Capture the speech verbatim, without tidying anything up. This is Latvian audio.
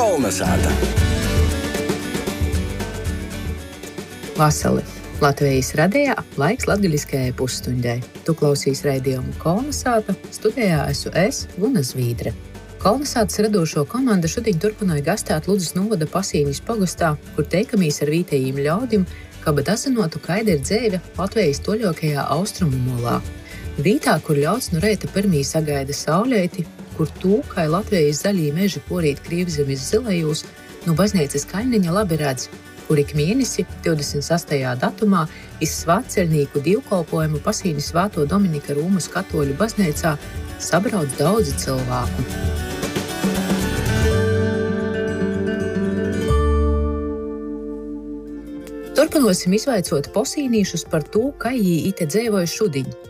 Kolnesāta. Vasali. Latvijas radijā laiks latgaļiskajai pusstundai. Tu klausīs raidījumu Kolnesāta, studijā esmu es, Guna Zvīdre. Kolnesātas radošo komanda šodien turpināja gastāt Ludzas novada Pasīnis pagastā, kur teikamīs ar vītējiem ļaudim, kaba dazinotu, kaida ir dzēve Latvijas toļokajā austrumu molā. Vītā, kur ļauds no reita pirmī sagaida sauleiti, kur tūkai Latvijas zaļī meži porīt Krievzemes zilajūs, no baznīcas kaļniņa labi redz, kur ik mēnesi divdesmit sastajā datumā iz svētceļnieku divkolpojumu Pasīni Svēto Dominika Rūmas katoļu baznīcā sabrauc daudzi cilvēku. Turpinosim izvaicot posīnīšus par to, kā jī ite dzēvoja šudiņ.